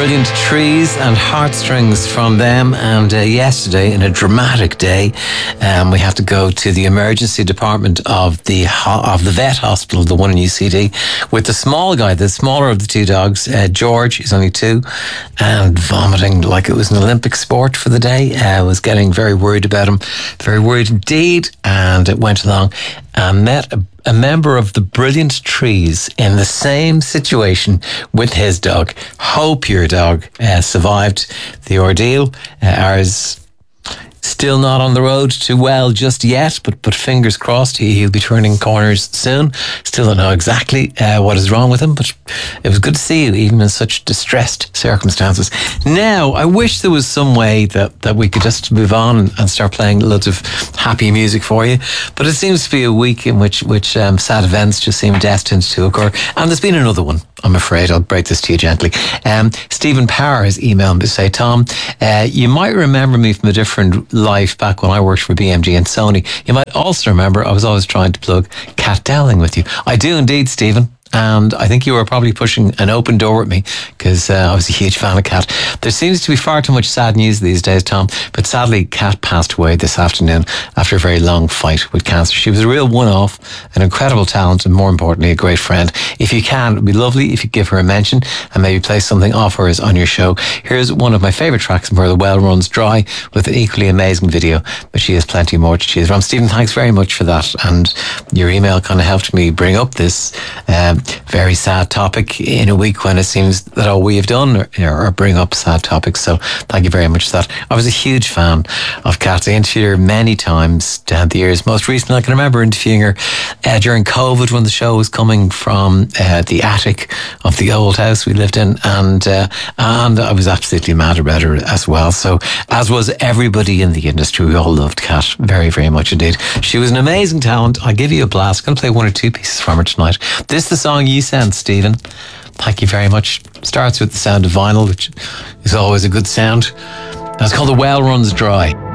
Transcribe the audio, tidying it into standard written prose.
Brilliant Trees and Heartstrings from them. And yesterday, in a dramatic day, we had to go to the emergency department of the vet hospital, the one in UCD, with the small guy, the smaller of the two dogs, George, he's only 2, and vomiting like it was an Olympic sport for the day. I was getting very worried about him, very worried indeed, and it went along and met a member of the Brilliant Trees in the same situation with his dog. Hope your dog survived the ordeal. Ours still not on the road too well just yet, but fingers crossed he'll be turning corners soon. Still don't know exactly what is wrong with him, but it was good to see you even in such distressed circumstances. Now, I wish there was some way that we could just move on and start playing loads of happy music for you, but it seems to be a week in which sad events just seem destined to occur, and there's been another one, I'm afraid. I'll break this to you gently. Stephen Power has emailed me to say, Tom, you might remember me from a different life back when I worked for BMG and Sony. You might also remember I was always trying to plug Cat Dowling with you. I do indeed, Stephen. And I think you were probably pushing an open door with me because I was a huge fan of Kat. There seems to be far too much sad news these days, Tom, but sadly Kat passed away this afternoon after a very long fight with cancer. She was a real one-off, an incredible talent, and more importantly, a great friend. If you can, it would be lovely if you give her a mention and maybe play something off hers on your show. Here's one of my favourite tracks from her, The Well Runs Dry, with an equally amazing video, but she has plenty more to choose from. Stephen, thanks very much for that, and your email kind of helped me bring up this very sad topic in a week when it seems that all we have done are bring up sad topics. So thank you very much for that. I was a huge fan of Kat. I interviewed her many times down the years. Most recently, I can remember interviewing her during COVID when the show was coming from the attic of the old house we lived in, and I was absolutely mad about her as well. So as was everybody in the industry, we all loved Kat very, very much indeed. She was an amazing talent. I'll give you a blast. I'm going to play one or two pieces from her tonight. This is the song you sent, Stephen. Thank you very much. Starts with the sound of vinyl, which is always a good sound. That's called The Well Runs Dry.